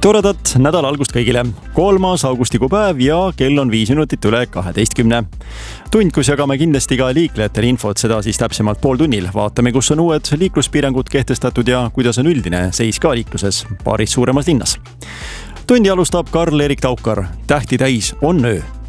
Toredat nädala algust kõigile. 3. augustikuu päev ja kell on 5 minutit üle 12. Tund, kus jagame kindlasti ka liiklejatele infot, seda siis täpsemalt pool tunnil. Vaatame, kus on uued liikluspiirangud kehtestatud ja kuidas on üldine seis ka liikluses paaris suuremas linnas. Tundi alustab Karl-Erik Taukar. Tähti täis on öö.